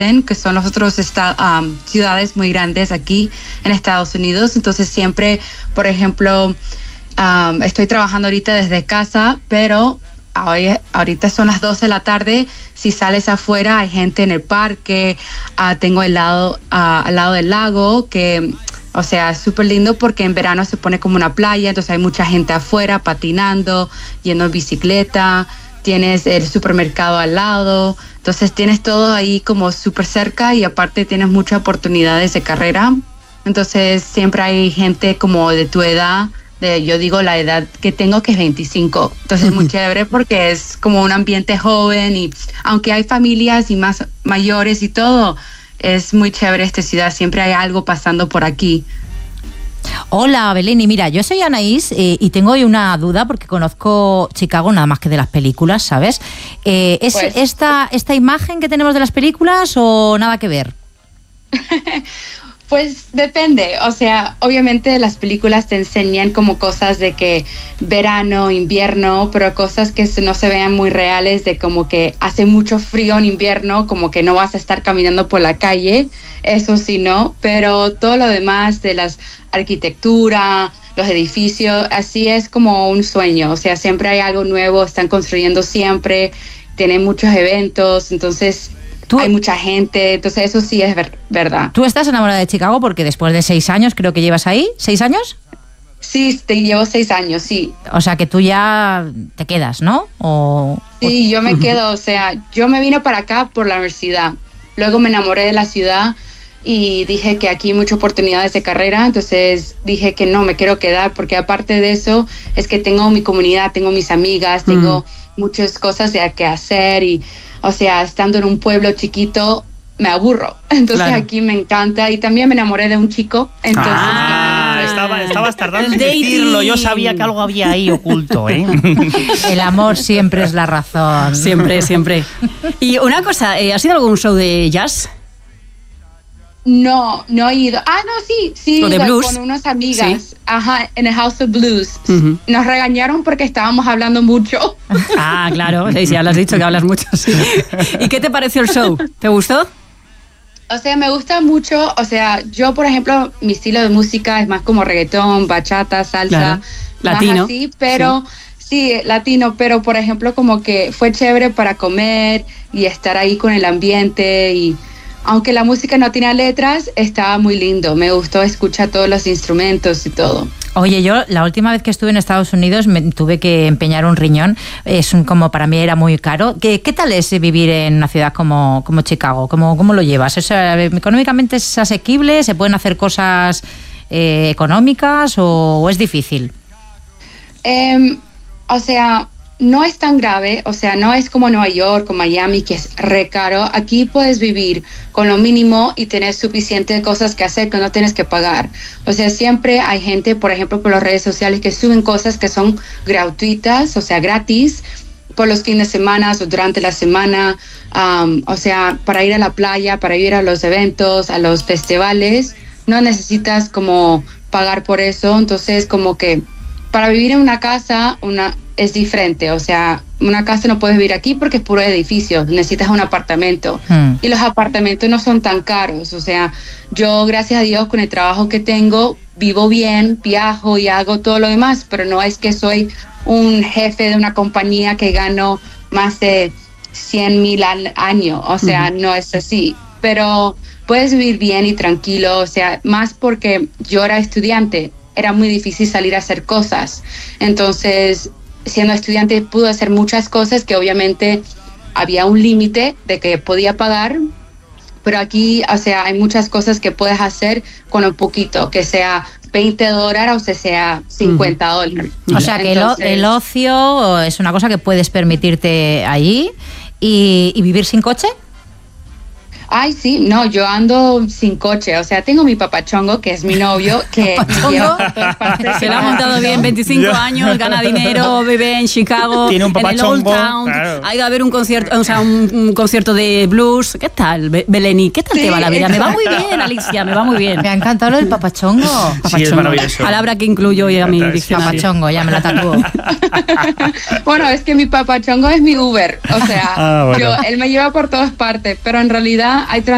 que son los otros ciudades muy grandes aquí en Estados Unidos. Entonces siempre, por ejemplo, estoy trabajando ahorita desde casa, pero ahorita son las 12 de la tarde. Si sales afuera hay gente en el parque. Tengo al lado del lago, que o sea, es súper lindo porque en verano se pone como una playa, entonces hay mucha gente afuera patinando, yendo en bicicleta. Tienes el supermercado al lado, entonces tienes todo ahí como súper cerca y aparte tienes muchas oportunidades de carrera. Entonces siempre hay gente como de tu edad, yo digo la edad que tengo, que es 25. Entonces es muy chévere porque es como un ambiente joven y aunque hay familias y más mayores y todo, es muy chévere esta ciudad, siempre hay algo pasando por aquí. Hola, Belén, y mira, yo soy Anaís y tengo hoy una duda porque conozco Chicago nada más que de las películas, ¿sabes? ¿Es pues, esta imagen que tenemos de las películas o nada que ver? Pues depende, o sea, obviamente las películas te enseñan como cosas de que verano, invierno, pero cosas que no se vean muy reales, de como que hace mucho frío en invierno, como que no vas a estar caminando por la calle, eso sí, no, pero todo lo demás de las arquitectura, los edificios, así es como un sueño, o sea, siempre hay algo nuevo, están construyendo siempre, tienen muchos eventos, entonces hay mucha gente, entonces eso sí es verdad. ¿Tú estás enamorada de Chicago porque después de 6 años creo que llevas ahí? ¿6 años? Sí, llevo 6 años, sí. O sea que tú ya te quedas, ¿no? Sí, yo me quedo, o sea, yo me vine para acá por la universidad, luego me enamoré de la ciudad y dije que aquí hay muchas oportunidades de carrera, entonces dije que no, me quiero quedar porque aparte de eso es que tengo mi comunidad, tengo mis amigas, tengo muchas cosas que hacer y, o sea, estando en un pueblo chiquito me aburro, entonces aquí me encanta y también me enamoré de un chico, entonces... Estabas tardando en decirlo, yo sabía que algo había ahí oculto, ¿eh? El amor siempre es la razón. Siempre, siempre. Y una cosa, ¿has ido a algún show de jazz? No he ido. Sí, ¿O de blues? Con unas amigas. Sí. Ajá, en el House of Blues. Nos regañaron porque estábamos hablando mucho. Claro, sí, ya lo has dicho que hablas mucho. Sí. ¿Y qué te pareció el show? ¿Te gustó? O sea, me gusta mucho, o sea, yo por ejemplo, mi estilo de música es más como reggaetón, bachata, salsa, claro. Latino. Así, pero sí, latino, pero por ejemplo como que fue chévere para comer y estar ahí con el ambiente y aunque la música no tenía letras, estaba muy lindo, me gustó escuchar todos los instrumentos y todo. Oye, yo la última vez que estuve en Estados Unidos me tuve que empeñar un riñón, como para mí era muy caro. ¿Qué tal es vivir en una ciudad como Chicago? ¿Cómo lo llevas? O sea, ¿económicamente es asequible? ¿Se pueden hacer cosas económicas o es difícil? O sea, no es tan grave, o sea, no es como Nueva York o Miami, que es re caro. Aquí puedes vivir con lo mínimo y tener suficiente cosas que hacer que no tienes que pagar. O sea, siempre hay gente, por ejemplo, por las redes sociales que suben cosas que son gratuitas, o sea, gratis, por los fines de semana o durante la semana, o sea, para ir a la playa, para ir a los eventos, a los festivales, no necesitas como pagar por eso. Entonces, como que para vivir en una casa, es diferente, o sea, una casa no puedes vivir aquí porque es puro edificio, necesitas un apartamento y los apartamentos no son tan caros, o sea, yo gracias a Dios con el trabajo que tengo vivo bien, viajo y hago todo lo demás, pero no es que soy un jefe de una compañía que gano más de 100,000 al año, o sea, no es así, pero puedes vivir bien y tranquilo, o sea, más porque yo era estudiante, era muy difícil salir a hacer cosas, entonces siendo estudiante pude hacer muchas cosas que obviamente había un límite de que podía pagar, pero aquí, o sea, hay muchas cosas que puedes hacer con un poquito, que sea $20 o sea $50. O sea que entonces, el ocio es una cosa que puedes permitirte allí y vivir sin coche. Ay, sí, no, yo ando sin coche, o sea, tengo mi papachongo, que es mi novio, que lleva por todas partes. Se lo ha montado bien, 25 años, gana dinero, vive en Chicago, tiene un papachongo, en el Old Town, claro. Ha ido a ver un concierto, o sea, un concierto de blues. ¿Qué tal, Beleni? ¿Qué tal te va la vida? Me va muy bien, Alicia, me va muy bien. Me ha encantado lo del papachongo. Sí, es maravilloso. Palabra que incluyo hoy a mi diccionario. Papachongo, ya me la tatúo. Bueno, es que mi papachongo es mi Uber, o sea, bueno. él me lleva por todas partes, pero en realidad hay